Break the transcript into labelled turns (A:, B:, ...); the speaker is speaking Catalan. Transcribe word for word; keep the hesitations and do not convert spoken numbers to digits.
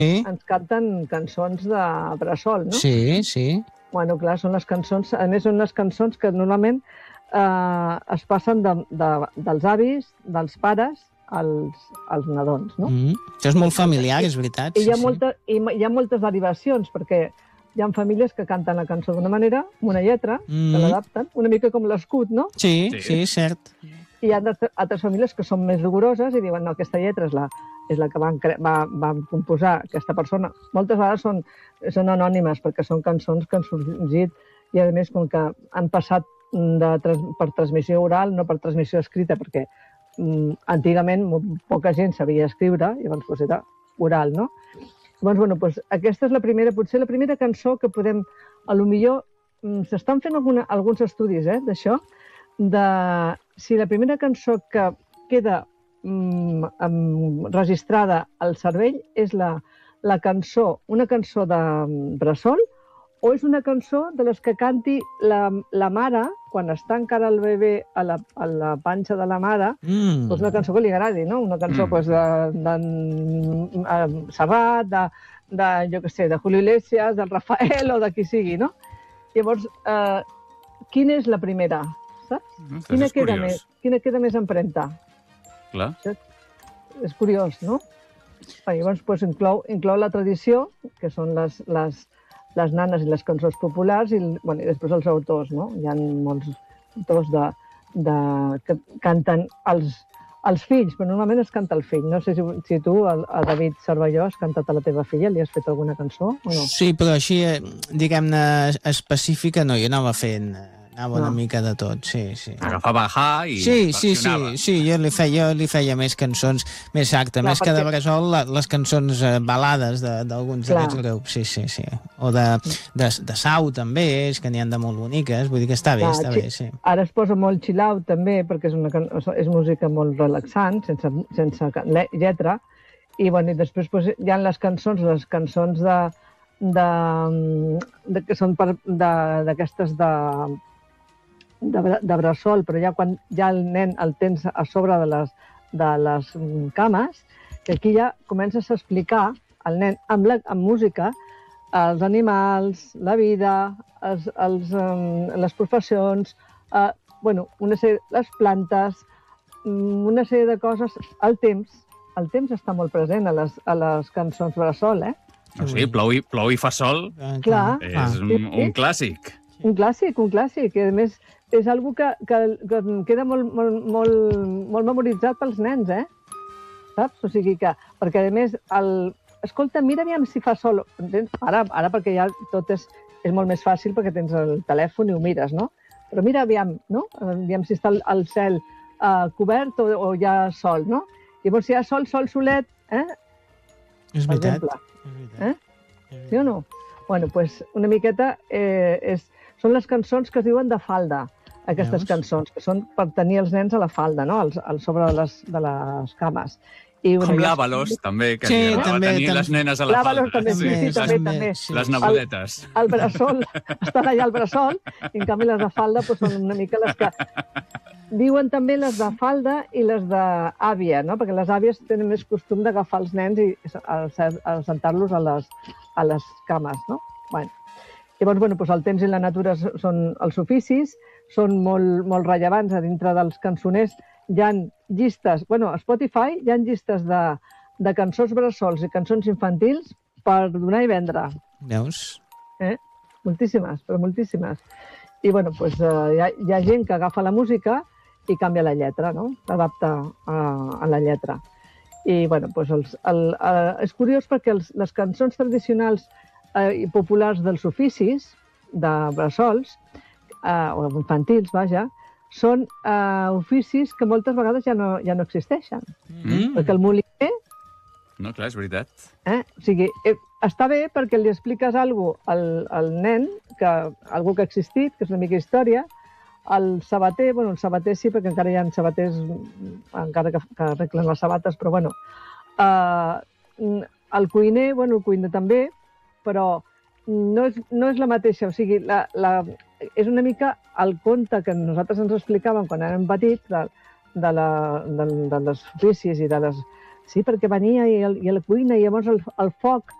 A: ens canten cançons de bressol, no?
B: Sí, sí.
A: Bueno, clar, són les cançons... A més, són les cançons que normalment eh, es passen de, de, dels avis, dels pares, als, als nadons, no?
B: Mm. Això és molt familiar, és veritat.
A: I hi ha,
B: sí,
A: molta, i hi ha moltes derivacions, perquè hi ha famílies que canten la cançó d'una manera, amb una lletra,
B: Mm.
A: que l'adapten, una mica com l'escut, no?
B: Sí,
C: Sí.
B: sí, sí, cert.
A: I hi ha altres famílies que són més rigoroses i diuen, no, aquesta lletra és la, és la que van, cre va, van composar aquesta persona. Moltes vegades són, són anònimes, perquè són cançons que han sorgit i, a més, com que han passat de, per transmissió oral, no per transmissió escrita, perquè mm, antigament poca gent sabia escriure, i llavors doncs, era oral, no? Llavors, bueno, doncs, aquesta és la primera, potser la primera cançó que podem, a lo millor, mm, s'estan fent alguna, alguns estudis eh, d'això, de si la primera cançó que queda mm, um, registrada al cervell és la, la cançó, una cançó de bressol, o és una cançó de les que canti la, la mare, quan està encara el bebè a la, a la panxa de la mare,
B: Mm.
A: doncs una cançó que li agradi, no? Una cançó
C: Mm.
A: doncs, de, de, de Serrat, de, de, jo què sé, de Julio Iglesias, del Rafael o de qui sigui, no? Llavors, eh, quina és la primera, saps?
C: Ostres,
A: Quina
C: és
A: queda,
C: curiós.
A: més, quina queda més empremta?
C: Clar.
A: És curiós, no? Bé, llavors, doncs, inclou, inclou la tradició, que són les, les, les nanes i les cançons populars, i, bueno, i després els autors, no? Hi ha molts autors de, de, que canten els, els fills, però normalment es canta el fill. No sé si, si tu, el, el David Cervelló, has cantat a la teva filla, li has fet alguna cançó o no?
B: Sí, però així, eh, diguem-ne, específica, no, jo anava fent... Anava una
A: No.
B: mica de tot, sí, sí.
C: Agafava Ajá i
B: Sí, sí, sí,
C: versionava.
B: sí, jo li feia, jo li feia més cançons, més exacte,
A: Clar,
B: més que de
A: perquè-
B: bressol, la- les cançons eh, balades de- d'alguns
A: Clar.
B: d'aquests grups, sí, sí, sí. O de, de, de Sau, també, és que n'hi ha de molt boniques, vull dir que està bé,
A: Clar,
B: està
A: xi-
B: bé, sí.
A: Ara es posa molt chill out, també, perquè és, una, can- és música molt relaxant, sense, sense ca- le- lletra, i, bueno, i després doncs, hi ha les cançons, les cançons de, de, de que són per- de- d'aquestes de, de, bre- de bressol, però ja quan ja el nen el tens a sobre de les, de les mm, cames, que aquí ja comences a explicar al nen amb, la, amb música els animals, la vida, els, els, um, les professions, eh, bueno, una sèrie, les plantes, mm, una sèrie de coses, el temps. El temps està molt present a les, a les cançons bressol, eh?
C: O sigui, plou i, plou i fa sol
B: Ah,
A: Clar.
C: és
B: Ah.
C: un, un clàssic.
A: Un clàssic, un clàssic. I, a més, és algo que, que, que queda molt, molt, molt, molt memoritzat pels nens, eh? Saps? O sigui que... Perquè, a més, el... Escolta, mira aviam si fa sol. Entens? Ara, ara perquè ja tot és, és molt més fàcil perquè tens el telèfon i ho mires, no? Però mira aviam, no? Aviam si està el, el cel uh, cobert o, o hi ha sol, no? Llavors, si hi ha sol, sol solet, eh?
B: És
A: Per
B: veritat.
A: exemple.
B: És veritat.
A: Eh?
B: És veritat.
A: Sí o no? Bueno, doncs pues, una miqueta eh, és, són les cançons que es diuen de falda, aquestes
B: Veus?
A: cançons, que són per tenir els nens a la falda, no? Al, al sobre de les, de les cames. I,
C: Com
A: llavors-
C: l'Àvalos, també, que
B: Sí,
C: li agradava
B: també,
C: tenir
B: també.
C: les nenes a la
A: L'Àvalos
C: falda.
A: també, sí, sí,
C: les,
A: també, també.
B: sí.
C: les nebuletes.
A: El bressol, estan allà al bressol, i en canvi les de falda doncs, són una mica les que... Diuen també les de falda i les d'àvia, no? Perquè les àvies tenen més costum d'agafar els nens i sentar-los a, les, a les cames, no? Bueno. Llavors, bueno, doncs el temps i la natura són els oficis, són molt, molt rellevants a dintre dels cançoners. Hi ha llistes, bueno, a Spotify hi ha llistes de, de cançons bressols i cançons infantils per donar i vendre.
B: Veus?
A: Eh? Moltíssimes, però moltíssimes. I, bueno, doncs, eh, hi, ha, hi ha gent que agafa la música i canvia la lletra, no? L'adapta a, a la lletra. I, bueno, doncs els, el, el, és curiós perquè els, les cançons tradicionals eh, i populars dels oficis, de bressols, eh, o infantils, vaja, són eh, oficis que moltes vegades ja no, ja no existeixen.
C: Mm.
A: Perquè el moliner,
C: No, clar, és veritat.
A: eh, o sigui, eh, està bé perquè li expliques alguna cosa al, al nen, que, algú que ha existit, que és una mica història. El sabater, bueno, el sabater sí, perquè encara hi ha sabaters, encara que, que arreglen les sabates, però bueno. Eh, el cuiner, bueno, el cuiner també, però no és, no és la mateixa, o sigui, la, la, és una mica el conte que nosaltres ens explicàvem quan érem petits, de, de, la, de, de les oficis i de les Sí, perquè venia i, el, i a la cuina, i llavors el, el foc